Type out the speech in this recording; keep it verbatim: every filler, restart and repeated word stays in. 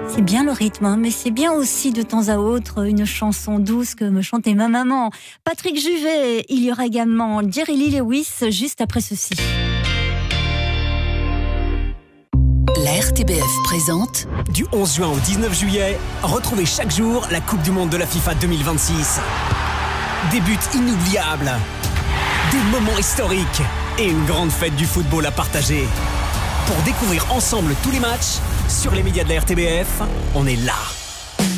C'est bien le rythme, hein, mais c'est bien aussi de temps à autre une chanson douce que me chantait ma maman. Patrick Juvet, il y aura également Jerry Lee Lewis juste après ceci. La R T B F présente. Du onze juin au dix-neuf juillet, retrouvez chaque jour la Coupe du Monde de la FIFA deux mille vingt-six. Des buts inoubliables, des moments historiques et une grande fête du football à partager. Pour découvrir ensemble tous les matchs, sur les médias de la R T B F, on est là.